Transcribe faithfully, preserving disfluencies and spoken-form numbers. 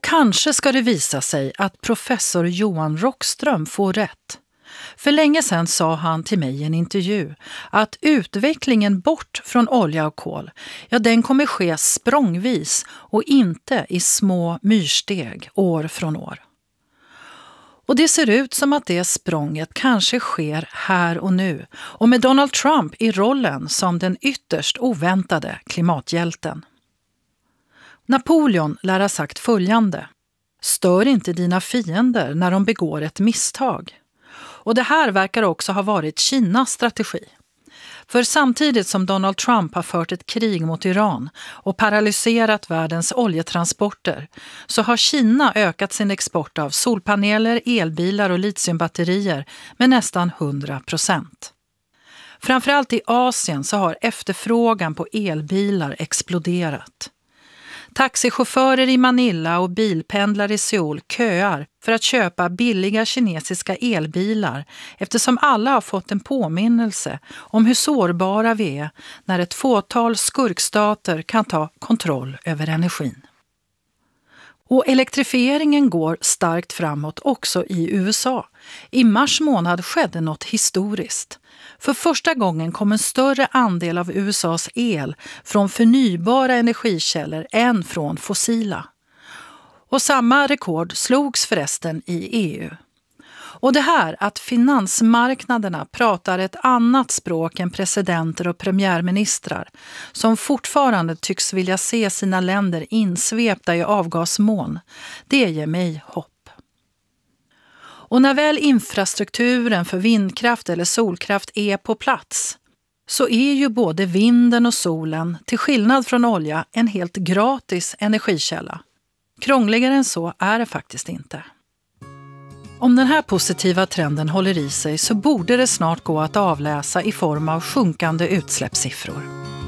Och kanske ska det visa sig att professor Johan Rockström får rätt. För länge sedan sa han till mig i en intervju att utvecklingen bort från olja och kol, ja, den kommer ske språngvis och inte i små myrsteg år från år. Och det ser ut som att det språnget kanske sker här och nu, och med Donald Trump i rollen som den ytterst oväntade klimathjälten. Napoleon lär ha sagt följande: stör inte dina fiender när de begår ett misstag. Och det här verkar också ha varit Kinas strategi. För samtidigt som Donald Trump har fört ett krig mot Iran och paralyserat världens oljetransporter, så har Kina ökat sin export av solpaneler, elbilar och litiumbatterier med nästan hundra procent. Framförallt i Asien så har efterfrågan på elbilar exploderat. Taxichaufförer i Manila och bilpendlare i Seoul köar för att köpa billiga kinesiska elbilar, eftersom alla har fått en påminnelse om hur sårbara vi är när ett fåtal skurkstater kan ta kontroll över energin. Och elektrifieringen går starkt framåt också i U S A. I mars månad skedde något historiskt. För första gången kom en större andel av U S A:s el från förnybara energikällor än från fossila. Och samma rekord slogs förresten i E U. Och det här att finansmarknaderna pratar ett annat språk än presidenter och premiärministrar, som fortfarande tycks vilja se sina länder insvepta i avgasmoln, det ger mig hopp. Och när väl infrastrukturen för vindkraft eller solkraft är på plats, så är ju både vinden och solen, till skillnad från olja, en helt gratis energikälla. Krångligare än så är det faktiskt inte. Om den här positiva trenden håller i sig så borde det snart gå att avläsa i form av sjunkande utsläppssiffror.